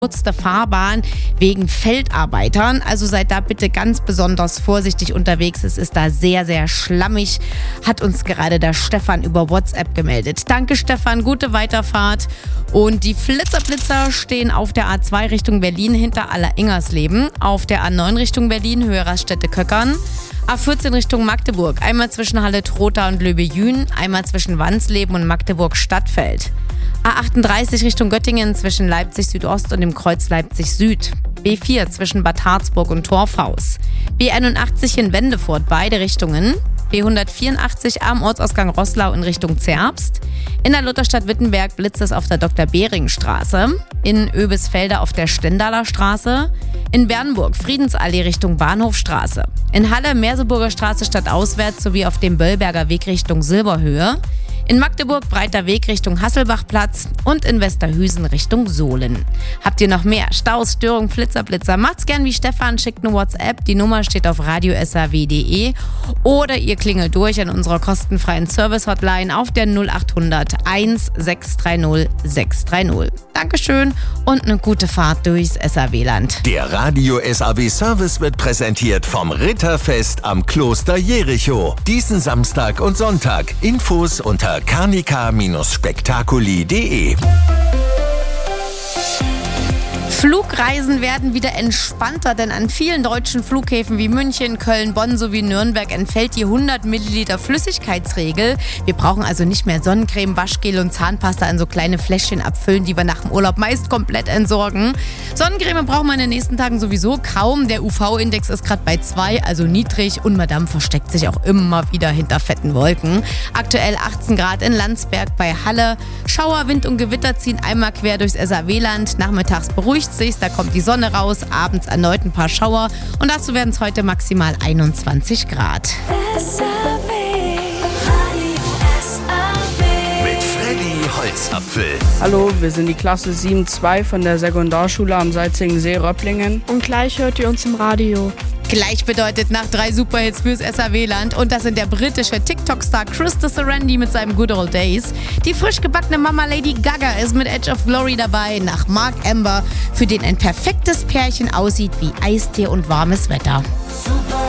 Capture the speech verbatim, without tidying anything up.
Nutzte Fahrbahn wegen Feldarbeitern. Also seid da bitte ganz besonders vorsichtig unterwegs. Es ist da sehr, sehr schlammig, hat uns gerade der Stefan über WhatsApp gemeldet. Danke Stefan, gute Weiterfahrt. Und die Flitzerblitzer stehen auf der A zwei Richtung Berlin hinter Aller-Ingersleben, auf der A neun Richtung Berlin Höhe Raststätte-Köckern, A vierzehn Richtung Magdeburg, einmal zwischen Halle-Trotha und Löbe-Jühn, einmal zwischen Wansleben und Magdeburg-Stadtfeld. A achtunddreißig Richtung Göttingen zwischen Leipzig Südost und dem Kreuz Leipzig Süd. B vier zwischen Bad Harzburg und Torfhaus. B einundachtzig in Wendefurt, beide Richtungen. B hundertvierundachtzig am Ortsausgang Roßlau in Richtung Zerbst. In der Lutherstadt Wittenberg blitzt es auf der Doktor-Behring-Straße. In Oebisfelde auf der Stendaler Straße. In Bernburg Friedensallee Richtung Bahnhofstraße. In Halle Merseburger Straße stadtauswärts sowie auf dem Böllberger Weg Richtung Silberhöhe. In Magdeburg Breiter Weg Richtung Hasselbachplatz und in Westerhüsen Richtung Sohlen. Habt ihr noch mehr Staus, Störungen, Flitzerblitzer? Macht's gern wie Stefan, schickt eine WhatsApp. Die Nummer steht auf radio s a w punkt d e oder ihr klingelt durch an unserer kostenfreien Service-Hotline auf der null acht hundert eins sechs drei null sechs drei null. Dankeschön und eine gute Fahrt durchs S A W-Land. Der Radio S A W Service wird präsentiert vom Ritterfest am Kloster Jericho. Diesen Samstag und Sonntag. Infos unter carnica Spektakuli punkt de. Flugreisen werden wieder entspannter, denn an vielen deutschen Flughäfen wie München, Köln, Bonn sowie Nürnberg entfällt die hundert Milliliter Flüssigkeitsregel. Wir brauchen also nicht mehr Sonnencreme, Waschgel und Zahnpasta in so kleine Fläschchen abfüllen, die wir nach dem Urlaub meist komplett entsorgen. Sonnencreme brauchen wir in den nächsten Tagen sowieso kaum. Der U V-Index ist gerade bei zwei, also niedrig, und Madame versteckt sich auch immer wieder hinter fetten Wolken. Aktuell achtzehn Grad in Landsberg bei Halle. Schauer, Wind und Gewitter ziehen einmal quer durchs S A W-Land. Nachmittags beruhigt sich, da kommt die Sonne raus, abends erneut ein paar Schauer und dazu werden es heute maximal einundzwanzig Grad. Mit Freddy Holzapfel. Hallo, wir sind die Klasse sieben zwei von der Sekundarschule am Salzingensee Röpplingen. Und gleich hört ihr uns im Radio. Gleich bedeutet nach drei Superhits fürs S A W-Land und das sind der britische TikTok-Star Krista Sarandon mit seinem Good Old Days. Die frisch gebackene Mama Lady Gaga ist mit Edge of Glory dabei, nach Mark Amber, für den ein perfektes Pärchen aussieht wie Eistee und warmes Wetter. Super.